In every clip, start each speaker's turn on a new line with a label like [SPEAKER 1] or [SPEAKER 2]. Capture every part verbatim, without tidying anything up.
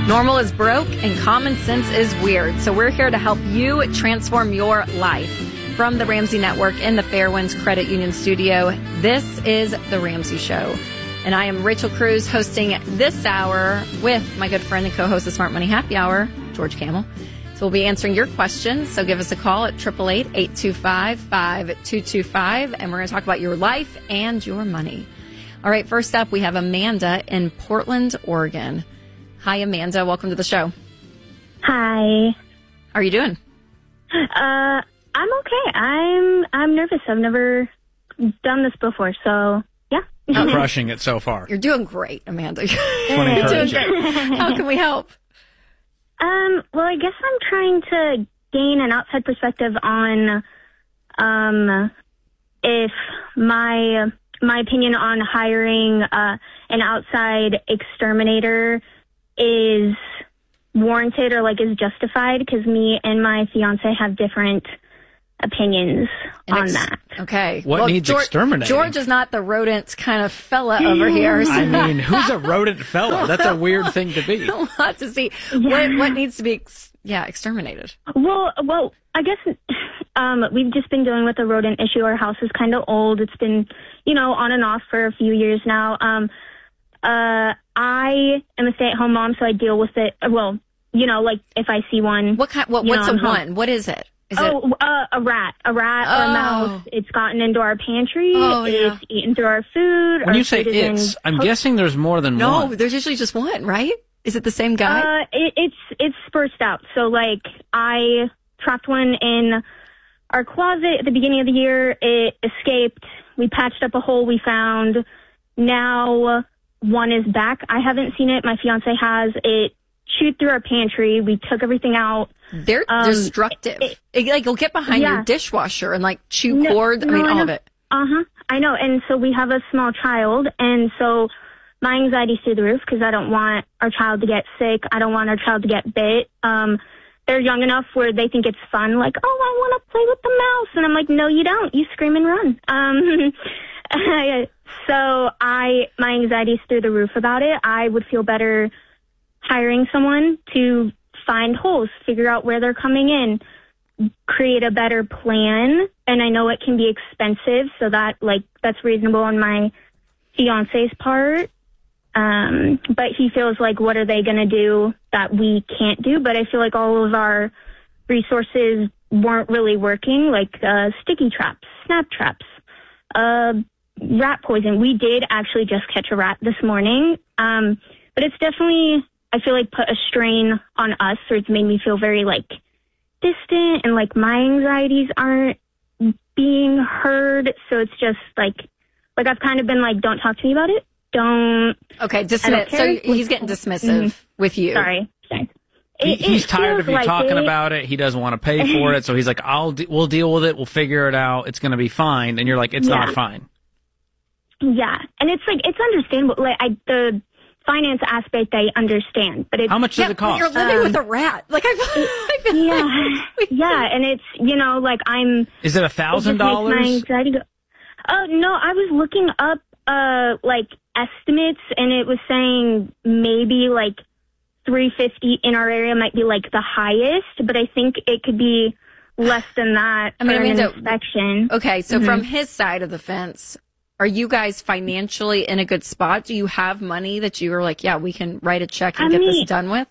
[SPEAKER 1] Normal is broke and common sense is weird. So we're here to help you transform your life. From the Ramsey Network in the Fairwinds Credit Union studio, this is The Ramsey Show. And I am Rachel Cruz hosting this hour with my good friend and co-host of Smart Money Happy Hour, George Kamel. So we'll be answering your questions. So give us a call at eight eight eight, eight two five, five two two five. And we're going to talk about your life and your money. All right, first up, we have Amanda in Portland, Oregon. Hi, Amanda. Welcome to the show.
[SPEAKER 2] Hi.
[SPEAKER 1] How are you doing?
[SPEAKER 2] Uh, I'm okay. I'm I'm nervous. I've never done this before, so yeah.
[SPEAKER 3] You're crushing it so far.
[SPEAKER 1] You're doing great, Amanda.
[SPEAKER 3] You're doing
[SPEAKER 1] great. How can we help?
[SPEAKER 2] Um, well, I guess I'm trying to gain an outside perspective on um, if my my opinion on hiring uh, an outside exterminator is warranted or like is justified, because me and my fiance have different opinions
[SPEAKER 1] And
[SPEAKER 2] on
[SPEAKER 1] ex-
[SPEAKER 2] that.
[SPEAKER 1] Okay.
[SPEAKER 3] What needs
[SPEAKER 1] George,
[SPEAKER 3] exterminating?
[SPEAKER 1] George is not the rodent kind of fella over here. So
[SPEAKER 3] I mean, who's a rodent fella? That's a weird thing to be.
[SPEAKER 1] a lot to see. What, what needs to be, ex- yeah, exterminated?
[SPEAKER 2] Well, well, I guess um, we've just been dealing with a rodent issue. Our house is kind of old. It's been, you know, on and off for a few years now. Um, uh, I am a stay-at-home mom, so I deal with it. Well, you know, like if I see one.
[SPEAKER 1] What kind? What,
[SPEAKER 2] you
[SPEAKER 1] what's
[SPEAKER 2] know,
[SPEAKER 1] a
[SPEAKER 2] I'm home.
[SPEAKER 1] one? What is it? Is
[SPEAKER 2] oh,
[SPEAKER 1] it?
[SPEAKER 2] uh, a rat, a rat or
[SPEAKER 1] Oh.
[SPEAKER 2] a mouse. It's gotten into our pantry.
[SPEAKER 1] Oh, yeah.
[SPEAKER 2] It's eaten through our food.
[SPEAKER 3] When
[SPEAKER 2] our
[SPEAKER 3] you say
[SPEAKER 2] food is in
[SPEAKER 3] it's, I'm
[SPEAKER 2] po-
[SPEAKER 3] guessing there's more than
[SPEAKER 1] No,
[SPEAKER 3] one.
[SPEAKER 1] there's usually just one, right? Is it the same guy?
[SPEAKER 2] Uh, it, it's it's dispersed out. So like I trapped one in our closet at the beginning of the year. It escaped. We patched up a hole we found. Now one is back. I haven't seen it. My fiance has. It chewed through our pantry. We took everything out.
[SPEAKER 1] They're
[SPEAKER 2] um,
[SPEAKER 1] destructive.
[SPEAKER 2] it-
[SPEAKER 1] It, like, you'll get behind
[SPEAKER 2] Yeah.
[SPEAKER 1] your dishwasher and, like, chew
[SPEAKER 2] No,
[SPEAKER 1] cord. I
[SPEAKER 2] no,
[SPEAKER 1] mean,
[SPEAKER 2] I
[SPEAKER 1] all
[SPEAKER 2] know.
[SPEAKER 1] of it.
[SPEAKER 2] Uh-huh. I know. And so we have a small child. And so my anxiety's through the roof because I don't want our child to get sick. I don't want our child to get bit. Um, they're young enough where they think it's fun. Like, oh, I want to play with the mouse. And I'm like, no, you don't. You scream and run. Um, so I, my anxiety's through the roof about it. I would feel better hiring someone to find holes, figure out where they're coming in, create a better plan. And I know it can be expensive, so that like that's reasonable on my fiance's part. Um, but he feels like, what are they going to do that we can't do? But I feel like all of our resources weren't really working, like uh, sticky traps, snap traps, uh, rat poison. We did actually just catch a rat this morning, um, but it's definitely, I feel like, put a strain on us, or it's made me feel very like distant, and like my anxieties aren't being heard. So it's just like, like I've kind of been like, don't talk to me about it. Don't.
[SPEAKER 1] Okay,
[SPEAKER 2] I
[SPEAKER 1] dismiss.
[SPEAKER 2] don't
[SPEAKER 1] So
[SPEAKER 2] care.
[SPEAKER 1] he's getting dismissive
[SPEAKER 2] Mhm.
[SPEAKER 1] with you.
[SPEAKER 2] Sorry. Sorry.
[SPEAKER 3] He,
[SPEAKER 2] It-
[SPEAKER 3] he's
[SPEAKER 2] it
[SPEAKER 3] tired of
[SPEAKER 2] feels
[SPEAKER 3] you
[SPEAKER 2] like
[SPEAKER 3] talking
[SPEAKER 2] it.
[SPEAKER 3] about it. He doesn't want to pay for it. So he's like, I'll de- we'll deal with it. We'll figure it out. It's going to be fine. And you're like, it's
[SPEAKER 2] Yeah.
[SPEAKER 3] not fine.
[SPEAKER 2] Yeah, and it's like it's understandable. Like I, the finance aspect, I understand, but it's
[SPEAKER 3] How much does
[SPEAKER 1] Yeah,
[SPEAKER 3] it cost?
[SPEAKER 1] you're living
[SPEAKER 2] Um,
[SPEAKER 1] with a rat. Like, I, I feel
[SPEAKER 2] yeah,
[SPEAKER 1] like
[SPEAKER 2] yeah, and it's you know like I'm.
[SPEAKER 3] Is it a
[SPEAKER 2] it just
[SPEAKER 3] thousand
[SPEAKER 2] makes my
[SPEAKER 3] dollars?
[SPEAKER 2] anxiety go. Oh no, I was looking up uh like estimates, and it was saying maybe like three fifty in our area might be like the highest, but I think it could be less than that
[SPEAKER 1] I mean,
[SPEAKER 2] for
[SPEAKER 1] I mean,
[SPEAKER 2] an
[SPEAKER 1] the-
[SPEAKER 2] inspection.
[SPEAKER 1] Okay, so
[SPEAKER 2] Mhm.
[SPEAKER 1] from his side of the fence, are you guys financially in a good spot? Do you have money that you are like, yeah, we can write a check and
[SPEAKER 2] I
[SPEAKER 1] get
[SPEAKER 2] mean-
[SPEAKER 1] this done with?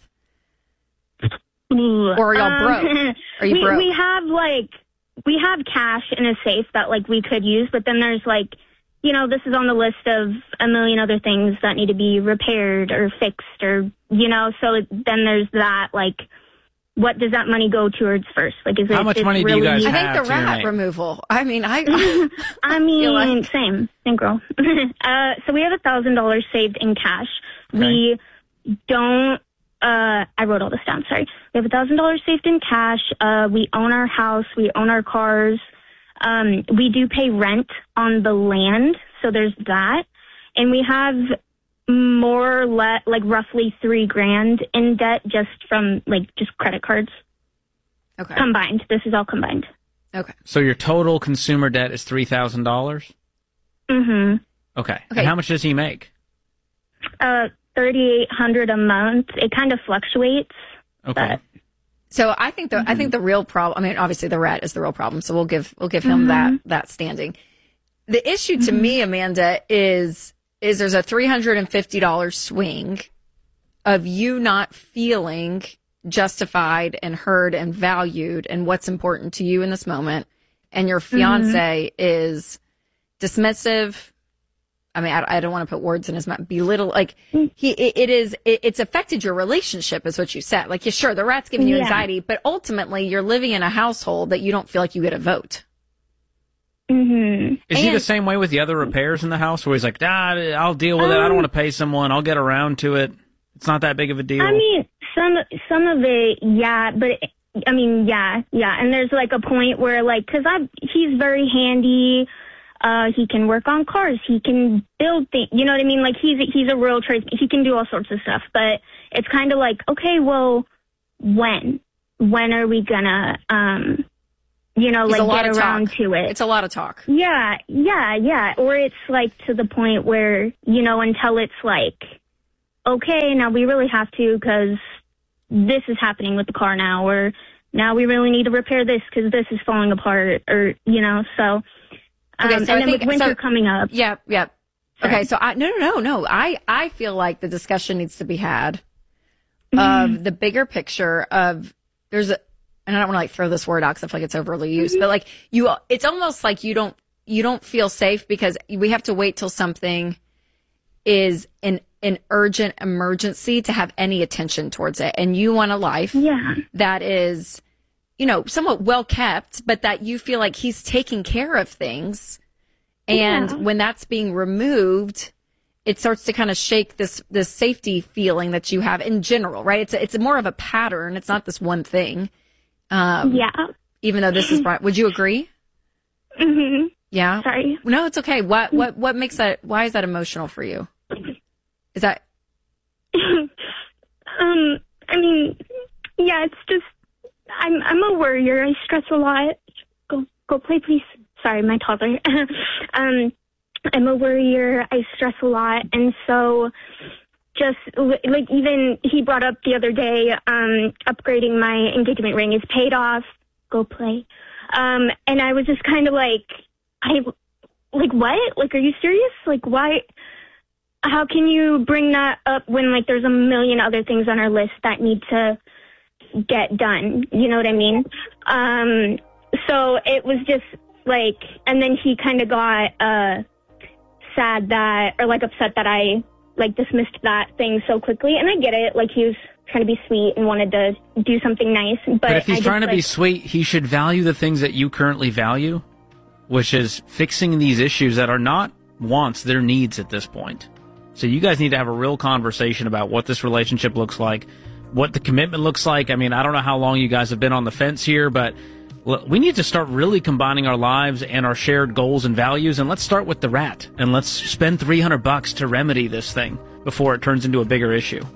[SPEAKER 2] Ooh,
[SPEAKER 1] Or are y'all
[SPEAKER 2] um,
[SPEAKER 1] broke? Are you
[SPEAKER 2] we,
[SPEAKER 1] broke?
[SPEAKER 2] We have like we have cash in a safe that like we could use, but then there's like, you know, this is on the list of a million other things that need to be repaired or fixed, or you know, so it, then there's that like, what does that money go towards first? Like, is
[SPEAKER 3] How
[SPEAKER 2] it
[SPEAKER 3] much
[SPEAKER 2] it's
[SPEAKER 3] money do you
[SPEAKER 2] really,
[SPEAKER 3] guys
[SPEAKER 1] I
[SPEAKER 3] have?
[SPEAKER 1] think the
[SPEAKER 3] to your
[SPEAKER 1] rat
[SPEAKER 3] name?
[SPEAKER 1] removal. I mean, I.
[SPEAKER 2] I mean,
[SPEAKER 1] feel like-
[SPEAKER 2] same, same girl. uh, so we have a thousand dollars saved in cash.
[SPEAKER 3] Okay.
[SPEAKER 2] We don't. Uh, I wrote all this down. Sorry. We have a thousand dollars saved in cash. Uh, we own our house. We own our cars. Um, we do pay rent on the land, so there's that, and we have more or less, like roughly three grand in debt just from like just credit cards
[SPEAKER 1] Okay.
[SPEAKER 2] combined. This is all combined.
[SPEAKER 1] Okay.
[SPEAKER 3] So your total consumer debt is three thousand dollars?
[SPEAKER 2] Mm-hmm.
[SPEAKER 3] Okay.
[SPEAKER 1] Okay.
[SPEAKER 3] And how much does he make?
[SPEAKER 2] Uh, thirty-eight hundred a month. It kind of fluctuates.
[SPEAKER 3] Okay.
[SPEAKER 2] But,
[SPEAKER 1] So I think the,
[SPEAKER 2] mm-hmm.
[SPEAKER 1] I think the real problem, I mean, obviously the rat is the real problem. So we'll give, we'll give him
[SPEAKER 2] mm-hmm.
[SPEAKER 1] that, that standing. The issue to
[SPEAKER 2] mm-hmm.
[SPEAKER 1] me, Amanda, is, is there's a three hundred fifty dollars swing of you not feeling justified and heard and valued and what's important to you in this moment. And your fiance mm-hmm. is dismissive. I mean, I, I don't want to put words in his mouth, belittle, like he, it, it is, it, it's affected your relationship is what you said. Like, yeah, sure, the rat's giving you
[SPEAKER 2] yeah.
[SPEAKER 1] anxiety, but ultimately you're living in a household that you don't feel like you get a vote.
[SPEAKER 2] Mm-hmm.
[SPEAKER 3] Is
[SPEAKER 1] and,
[SPEAKER 3] he the same way with the other repairs in the house where he's like, ah, I'll deal with um, it. I don't want to pay someone. I'll get around to it. It's not that big of a deal.
[SPEAKER 2] I mean, some, some of it, yeah, but it, I mean, yeah, yeah. And there's like a point where like, cause I, he's very handy. Uh, he can work on cars. He can build things. You know what I mean? Like he's, he's a real tradesman. He can do all sorts of stuff, but it's kind of like, okay, well, when, when are we gonna, um, you know,
[SPEAKER 1] It's
[SPEAKER 2] like get around to it?
[SPEAKER 1] It's a lot of talk.
[SPEAKER 2] Yeah, yeah, yeah. Or it's like to the point where, you know, until it's like, okay, now we really have to because this is happening with the car now, or now we really need to repair this because this is falling apart, or, you know, so. Um,
[SPEAKER 1] Okay, so
[SPEAKER 2] and
[SPEAKER 1] I
[SPEAKER 2] then
[SPEAKER 1] think,
[SPEAKER 2] with winter
[SPEAKER 1] so,
[SPEAKER 2] coming up.
[SPEAKER 1] Yeah, yeah. Okay, so I, no, no, no, no. I, I feel like the discussion needs to be had of the bigger picture of there's a, and I don't want to like throw this word out because I feel like it's overly used, but like you, it's almost like you don't, you don't feel safe because we have to wait till something is an, an urgent emergency to have any attention towards it. And you want a life
[SPEAKER 2] yeah.
[SPEAKER 1] that is, you know, somewhat well kept, but that you feel like he's taking care of things. And
[SPEAKER 2] yeah.
[SPEAKER 1] when that's being removed, it starts to kind of shake this, this safety feeling that you have in general, right? It's a, it's a more of a pattern. It's not this one thing. Um,
[SPEAKER 2] yeah.
[SPEAKER 1] Even though this is, would you agree?
[SPEAKER 2] Mm-hmm.
[SPEAKER 1] Yeah.
[SPEAKER 2] Sorry.
[SPEAKER 1] No, it's okay. What, what, what makes that, why is that emotional for you? Is that?
[SPEAKER 2] um, I mean, yeah, it's just, I'm, I'm a worrier. I stress a lot. Go, go play, please. Sorry, my toddler. um, I'm a worrier. I stress a lot. And so just like even he brought up the other day, um, upgrading my engagement ring is paid off. Go play. Um, and I was just kind of like, I, like, what? Like, are you serious? Like, why? How can you bring that up when, like, there's a million other things on our list that need to get done? You know what I mean? Um, so it was just, like, and then he kind of got uh, sad that, or, like, upset that I, like, dismissed that thing so quickly. And I get it. Like, he was trying to be sweet and wanted to do something nice. But,
[SPEAKER 3] but if he's
[SPEAKER 2] I
[SPEAKER 3] trying
[SPEAKER 2] just,
[SPEAKER 3] to
[SPEAKER 2] like,
[SPEAKER 3] be sweet, he should value the things that you currently value, which is fixing these issues that are not wants, they're needs at this point. So you guys need to have a real conversation about what this relationship looks like, what the commitment looks like. I mean, I don't know how long you guys have been on the fence here, but we need to start really combining our lives and our shared goals and values. And let's start with the rat, and let's spend three hundred bucks to remedy this thing before it turns into a bigger issue.